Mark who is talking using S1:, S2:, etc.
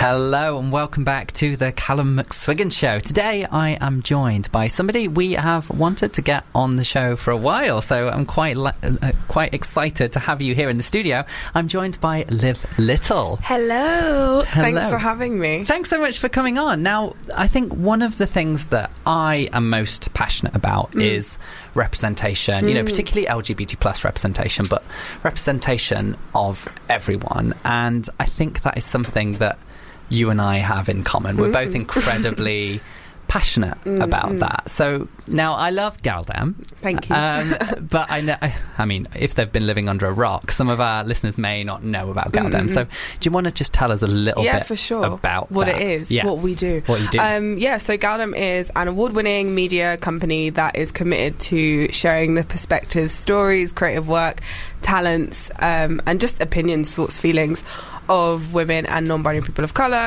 S1: Hello and welcome back to the Callum McSwiggan Show. Today I am joined by somebody we have wanted to get on the show for a while, so I'm quite excited to have you here in the studio. I'm joined by Liv Little.
S2: Hello. Thanks for having me.
S1: Thanks so much for coming on. Now, I think one of the things that I am most passionate about is representation, you know, particularly LGBT plus representation, but representation of everyone. And I think that is something that you and I have in common. We're both incredibly passionate about that. So now I love Galdem.
S2: Thank you.
S1: But I mean, if they've been living under a rock, some of our listeners may not know about Galdem. So do you want to just tell us a little bit
S2: for sure.
S1: about
S2: what
S1: that?
S2: it is, what we do.
S1: What you do.
S2: So Galdem is an award-winning media company that is committed to sharing the perspectives, stories, creative work, talents, and just opinions, thoughts, feelings of women and non-binary people of colour